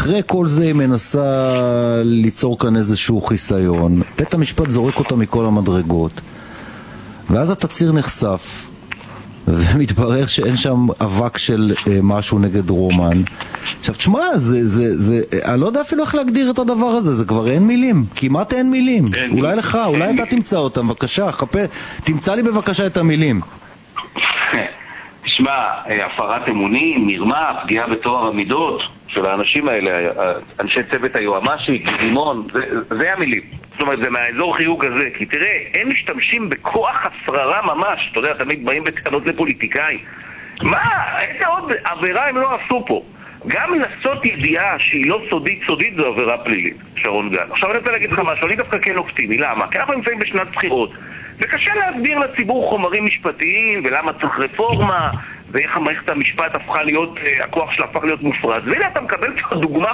אחרי כל זה היא מנסה ליצור כאן איזשהו חיסיון, בית המשפט זורק אותה מכל המדרגות, ואז התצהיר נחשף ומתברר שאין שם אבק של משהו נגד רומן. עכשיו תשמע, אני לא יודע אפילו איך להגדיר את הדבר הזה, זה כבר אין מילים, כמעט אין מילים. אולי לך, אולי אתה תמצא אותם, בבקשה, תמצא לי בבקשה את המילים. תשמע, הפרת אמונים, מרמה, פגיעה בתואר המידות של האנשים האלה, אנשי צוות היועמ"שי, גימון, זה המילים. זאת אומרת, זה מהאזור חיוג הזה, כי תראה, הם משתמשים בכוח השררה ממש, אתה יודע, תמיד באים בטענות לפוליטיקאים. מה? איזה עוד עבירה הם לא עשו פה? גם לנסות ידיעה שהיא לא סודית זו עבירה פלילית, שרון גל. עכשיו אני רוצה להגיד לך משהו, אני דווקא כן אופטימי, למה? כי אנחנו נמצאים בשנת בחירות, וקשה להסביר לציבור חומרים משפטיים, ולמה צריך רפורמה, ואיך המערכת המשפט הפכה להיות, הכוח שלה הפך להיות מופרז. והנה אתה מקבל דוגמה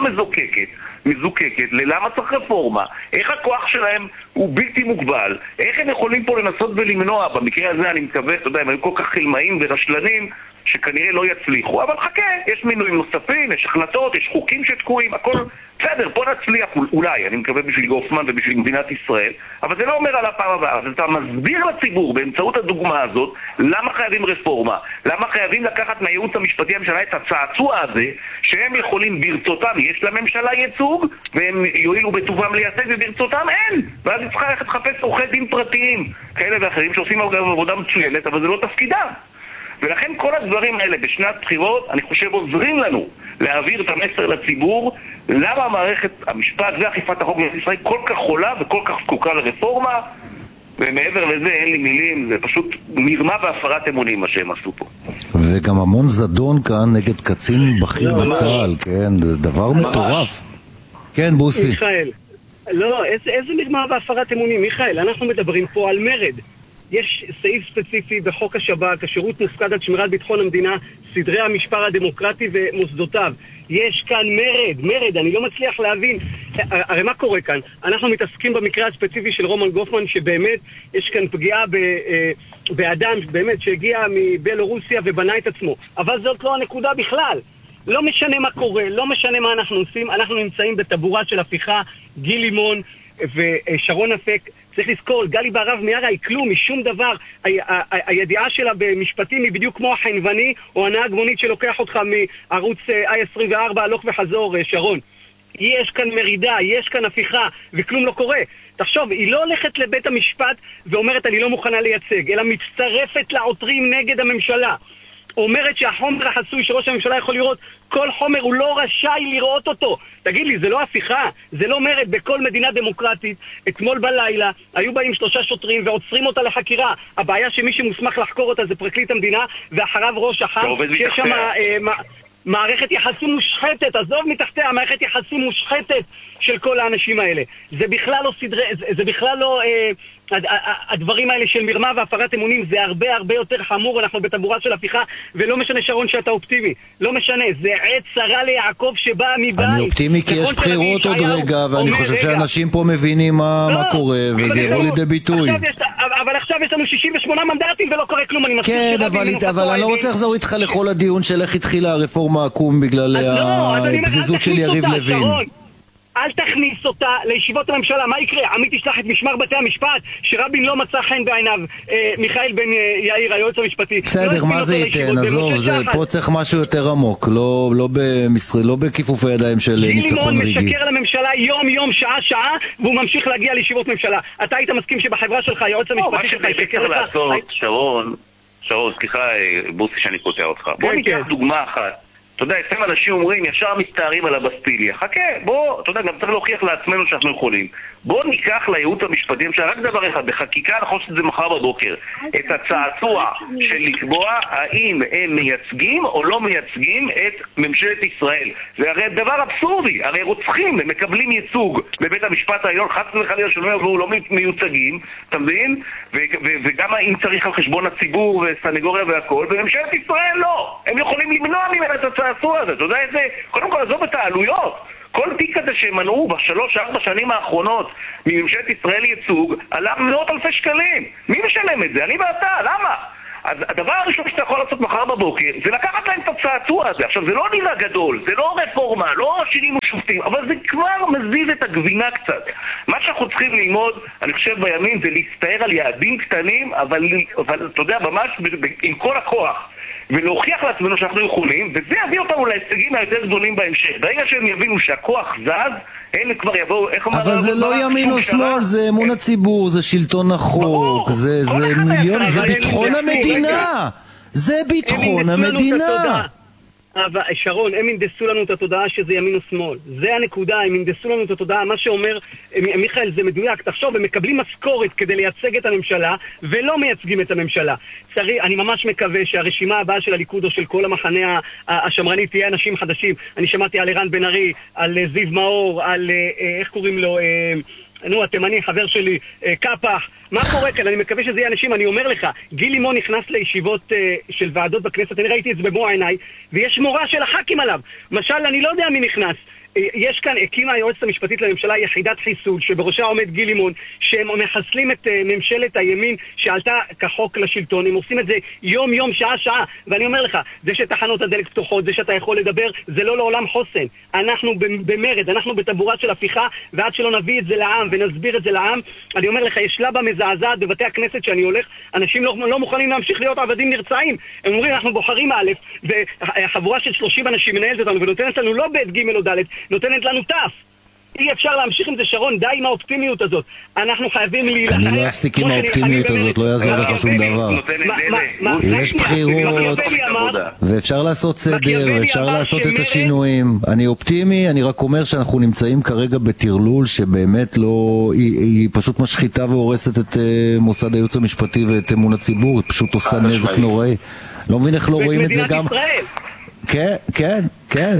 מזוקקת ללמה צריך רפורמה, איך הכוח שלהם הוא בלתי מוגבל, איך הם יכולים פה לנסות ולמנוע. במקרה הזה אני מקווה, אתה יודע, הם היו כל כך חלמאים ורשלנים שכנראה לא יצליחו, אבל חכה, יש מינויים נוספים, יש החלטות, יש חוקים שתקועים, הכל בסדר, פה נצליח אולי, אני מקווה בשביל גופמן ובשביל מדינת ישראל, אבל זה לא אומר על הפעם הבאה. אז אתה מסביר לציבור באמצעות הדוגמה הזאת למה חייבים רפורמה, למה חייבים לקחת מהייעוץ המשפטי הממשלה את הצעצוע הזה שהם יכולים ברצותם, יש לממשלה ייצוג והם יועילו בטובם לייצג, וברצותם אין, ואז צריכה ללכת לחפש עורכי דין פרטיים כאלה ואחרים שעושים עבודה מצוינת, אבל זה לא תפקידם. ולכן כל הדברים האלה בשנת בחירות, אני חושב, עוזרים לנו להעביר את המסר לציבור למה מערכת המשפט ואכיפת החוק במדינת ישראל כל כך חולה וכל כך זקוקה לרפורמה. ומעבר לזה אין לי מילים, זה פשוט מרמה והפרת אמונים מה שהם עשו פה. וגם המון זדון כאן נגד קצין בכיר בצה"ל, כן, זה דבר מטורף. כן, בוסי. מיכאל, לא, איזה מרמה והפרת אמונים, מיכאל? אנחנו מדברים פה על מרד. יש סעיף ספציפי בחוק השב"כ, השירות מופקד על שמירת ביטחון המדינה, סדרי המשפט הדמוקרטי ומוסדותיו. יש כאן מרד, אני לא מצליח להבין. הרי מה קורה כאן? אנחנו מתעסקים במקרה הספציפי של רומן גופמן, שבאמת יש כאן פגיעה באדם באמת שהגיע מבלורוסיה ובנה את עצמו. אבל זאת לא הנקודה בכלל. לא משנה מה קורה, לא משנה מה אנחנו עושים, אנחנו נמצאים בטבורה של הפיכה. גיל לימון ושרון אפק, צריך לזכור, גלי בהרב מיארה היא כלום, משום דבר. הידיעה שלה במשפטים היא בדיוק כמו החנווני או הנהג מונית שלוקח אותך מערוץ i24 הלוך וחזור, שרון. יש כאן מרידה, יש כאן הפיכה, וכלום לא קורה. תחשוב, היא לא הולכת לבית המשפט ואומרת אני לא מוכנה לייצג, אלא מצטרפת לעותרים נגד הממשלה. אומרת שהחומר החסוי שראש הממשלה יכול לראות, כל חומר הוא לא רשאי לראות אותו. תגיד לי, זה לא הפיכה? זה לא מרד? בכל מדינה דמוקרטית, אתמול בלילה היו באים 3 שוטרים ועוצרים אותה לחקירה. הבעיה שמי שמוסמך לחקור אותה זה פרקליט המדינה, ואחריו ראש אח"ם, שיש שם מערכת יחסים מושחתת, עזוב מתחתיה, מערכת יחסים מושחתת של כל האנשים האלה. זה בכלל לא סדרי, זה בכלל לא הדברים האלה של מרמה והפרת אמונים, זה הרבה יותר חמור. אנחנו בטבורה של הפיכה, ולא משנה שרון שאתה אופטימי, לא משנה, זה עת צרה ליעקב שבא מבית. אני אופטימי כי יש בחירות עוד רגע, ואני חושב שאנשים פה מבינים מה קורה, וזה יבוא לידי ביטוי. אבל עכשיו יש לנו 68 מנדטים ולא קורה כלום. כן, אבל אני לא רוצה לחזור איתך לכל הדיון של איך התחילה הרפורמה עקום בגלל הפזיזות של יריב לוין. אל תכניס אותה לישיבות הממשלה. מה יקרה? עמית ישלח את משמר בתי המשפט שרבין לא מצא חן בעיניו. מיכאל בן יאיר, היועץ המשפטי. בסדר, מה זה ייתן? עזוב, פה צריך משהו יותר עמוק, לא בכיפופי ידיים של ניצחון רגעי. גיל לימון משקר לממשלה יום, שעה, והוא ממשיך להגיע לישיבות ממשלה. אתה היית מסכים שבחברה שלך, היועץ המשפטי שלך ישקר לך? שרון, סליחה, בוסי שאני קוטע אותך. בוא ניקח דוגמה אחת. אתה יודע, אצלם אנשים אומרים, ישר מסתערים על הבסטיליה. חכה, בוא, אתה יודע, גם צריך להוכיח לעצמנו שאנחנו יכולים. בוא ניקח לייעוץ המשפטי, רק דבר אחד, בחקיקה, נכון שזה מחר בבוקר, את הצעצוע של לקבוע האם הם מייצגים או לא מייצגים את ממשלת ישראל. זה הרי דבר אבסורדי, הרי רוצחים, הם מקבלים ייצוג בבית המשפט העליון, חס וחלילה שלא יבואו לא מיוצגים, אתה מבין? וגם אם צריך על חשבון הציבור וסנגוריה והכל, וממשלת ישראל לא. הם יכולים למנוע ממנה את הצעצוע הזה, אתה יודע את זה? קודם כל, עזוב את העלויות. כל תיק הזה שמנעו ב3-4 שנים האחרונות מממשלת ישראל ייצוג עלה מאות אלפי שקלים. מי משלם את זה? אני ואתה, למה? אז הדבר הראשון שאתה יכול לעשות מחר בבוקר זה לקחת להם את הצעצוע הזה. עכשיו זה לא נראה גדול, זה לא רפורמה, לא שינינו שופטים, אבל זה כבר מזיז את הגבינה קצת. מה שאנחנו צריכים ללמוד, אני חושב בימין, זה להסתער על יעדים קטנים, אבל אתה יודע, ממש עם כל הכוח, ולהוכיח לעצמנו שאנחנו יכולים, וזה יביא אותנו להישגים היותר גדולים בהמשך. ברגע שהם יבינו שהכוח זז, הם כבר יבואו, איך אמר... אבל זה לא ימין או שמאל, זה אמון הציבור, זה שלטון החוק, זה מיליון, זה ביטחון המדינה. זה ביטחון המדינה. אבל שרון, הם ינדסו לנו את התודעה שזה ימין או שמאל. זה הנקודה, הם ינדסו לנו את התודעה. מה שאומר מיכאל זה מדויק. תחשוב, הם מקבלים משכורת כדי לייצג את הממשלה ולא מייצגים את הממשלה. אני ממש מקווה שהרשימה הבאה של הליכוד או של כל המחנה השמרני תהיה אנשים חדשים. אני שמעתי על ערן בן ארי, על זיו מאור, על איך קוראים לו... התימני, חבר שלי, קפח, מה קורה כאן? אני מקווה שזה יהיה אנשים, אני אומר לך, גיל לימון נכנס לישיבות של ועדות בכנסת, אני ראיתי את זה במו עיניי, ויש מורה של הח"כים עליו. משל, אני לא יודע מי נכנס. יש כאן, הקימה היועצת המשפטית לממשלה יחידת חיסול, שבראשה עומד גיל לימון, שהם מחסלים את ממשלת הימין שעלתה כחוק לשלטון. הם עושים את זה יום יום, שעה שעה, ואני אומר לך, זה שתחנות הדלק פתוחות, זה שאתה יכול לדבר, זה לא לעולם חוסן. אנחנו במרד, אנחנו בטבורה של הפיכה, ועד שלא נביא את זה לעם ונסביר את זה לעם, אני אומר לך, יש לבה מזעזעת בבתי הכנסת שאני הולך, אנשים לא מוכנים להמשיך להיות עבדים נרצעים. הם אומרים, אנחנו בוחרים א', וחבורה של 30 אנשים מנהלת אותנו ונותנת לנו לא ב' ג' או ד', נותנת לנו טף. אי אפשר להמשיך עם זה, שרון, די עם האופטימיות הזאת. אנחנו חייבים להילחם. אני לא אפסיק עם האופטימיות הזאת, לא יעזור לך שום דבר. יש בחירות, ואפשר לעשות סדר, ואפשר לעשות את השינויים. אני אופטימי, אני רק אומר שאנחנו נמצאים כרגע בתרלול שבאמת לא, היא פשוט משחיתה והורסת את מוסד הייעוץ המשפטי ואת אמון הציבור, היא פשוט עושה נזק נוראי. לא מבין איך לא רואים את זה גם... כן, כן, כן,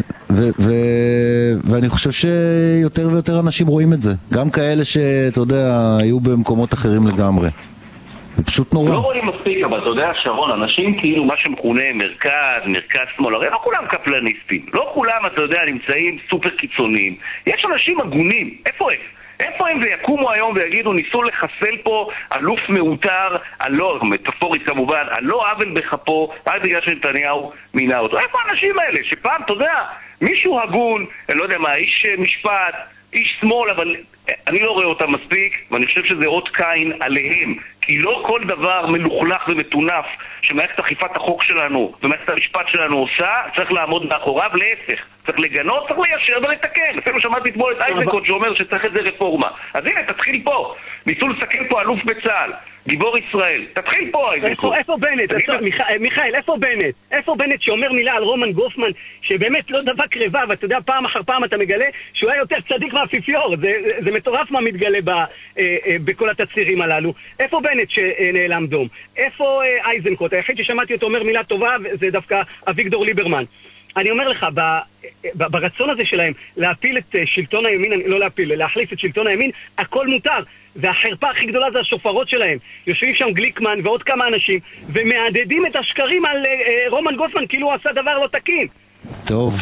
ואני חושב שיותר ויותר אנשים רואים את זה, גם כאלה שאתה יודע, היו במקומות אחרים לגמרי. זה פשוט נורא. לא רואים מספיק, אבל אתה יודע, שרון, אנשים כאילו מה שמכונה מרכז שמאל, הרי לא כולם קפלניסטים, לא כולם, אתה יודע, נמצאים סופר קיצוניים. יש אנשים הגונים, איפה הם ויקומו היום ויגידו ניסו לחסל פה אלוף מאותר, לא, מטאפורית כמובן, לא עוול בכפו, רק בגלל שנתניהו מינה אותו. איפה האנשים האלה שפעם, אתה יודע, מישהו הגון, אני לא יודע מה, איש משפט, איש שמאל, אבל אני לא רואה אותם מספיק, ואני חושב שזה עוד קין עליהם, כי לא כל דבר מלוכלך ומתונף שמערכת אכיפת החוק שלנו ומערכת המשפט שלנו עושה, צריך לעמוד מאחוריו, להפך. צריך לגנות, צריך ליישר ולתקן. אפילו שמעתי אתמול את איזנקוט שאומר שצריך את זה רפורמה. אז הנה, תתחיל פה. ניסו לסכן פה אלוף בצה"ל, גיבור ישראל. תתחיל פה, איזנקוט. איפה בנט? מיכאל, איפה בנט? איפה בנט שאומר מילה על רומן גופמן, שבאמת לא דבק רבב, ואתה יודע, פעם אחר פעם אתה מגלה שהוא היה יותר צדיק מהאפיפיור. זה מטורף מה מתגלה בכל התצהירים הללו. איפה בנט שנעלם דום? איפה איזנקוט? היחיד ששמעתי אותו אומר מילה טובה, זה דווקא אביגדור ליברמן. אני אומר לך, ברצון הזה שלהם להפיל את שלטון הימין, לא להפיל, להחליף את שלטון הימין, הכל מותר. והחרפה הכי גדולה זה השופרות שלהם. יושבים שם גליקמן ועוד כמה אנשים, ומעדדים את השקרים על רומן גופמן כאילו הוא עשה דבר לא תקין. טוב,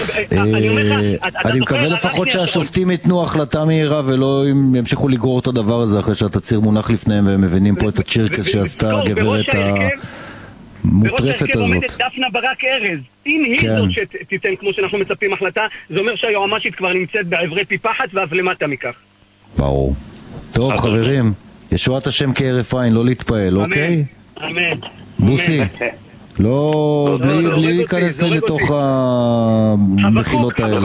אני מקווה לפחות שהשופטים ייתנו החלטה מהירה ולא ימשיכו לגרור את הדבר הזה אחרי שהתצהיר מונח לפניהם והם מבינים פה את הצ'ירקס שעשתה הגברת המוטרפת הזאת. עומדת דפנה ברק ארז. אם היא זאת שתיתן כמו שאנחנו מצפים החלטה, זה אומר שהיועמ"שית כבר נמצאת בעברי פי פחת ואף למטה מכך. ברור. טוב חברים, ישועת השם כהרף עין, לא להתפעל, אוקיי? אמן. בוסי. לא, בלי להיכנס לי לתוך המחילות האלה.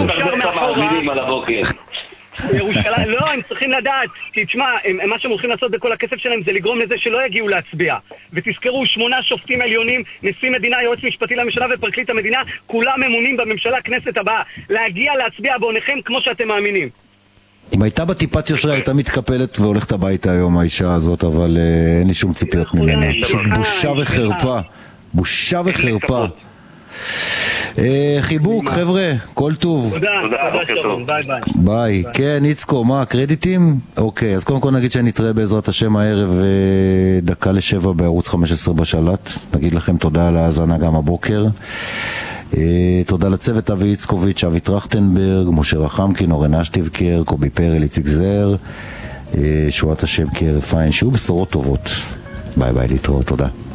ירושלים, לא, הם צריכים לדעת, כי תשמע, מה שהם הולכים לעשות בכל הכסף שלהם זה לגרום לזה שלא יגיעו להצביע. ותזכרו, 8 שופטים עליונים, נשיא מדינה, יועץ משפטי לממשלה ופרקליט המדינה, כולם ממונים בממשלה כנסת הבאה. להגיע להצביע בעונכם כמו שאתם מאמינים. אם הייתה בטיפת יושרה הייתה מתקפלת והולכת הביתה היום האישה הזאת, אבל אין לי שום ציפיות ממנה. בושה וחרפה. בושה וחרפה. חיבוק חבר'ה, כל טוב. תודה, שלום, ביי ביי. ביי. כן, איצקו, מה, קרדיטים? אוקיי, אז קודם כל נגיד שנתראה בעזרת השם הערב 6:50 בערוץ 15 בשלט. נגיד לכם תודה על ההאזנה גם הבוקר. תודה לצוות אבי איצקוביץ', אבי טרכטנברג, משה רחמקין, אורן אשטיבקר, קובי פרל, איציק זר, שועת השם כהרף עין, שיהיו בשורות טובות. ביי ביי, להתראות, תודה.